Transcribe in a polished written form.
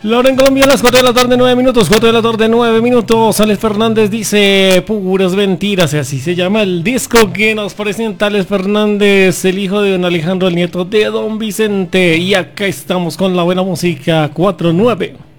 La hora en Colombia a las 4 de la tarde, 9 minutos. 4 de la tarde, 9 minutos. Alex Fernández dice puras mentiras. Y así se llama el disco que nos presenta Alex Fernández, el hijo de don Alejandro, el nieto de don Vicente. Y acá estamos con la buena música 4-9.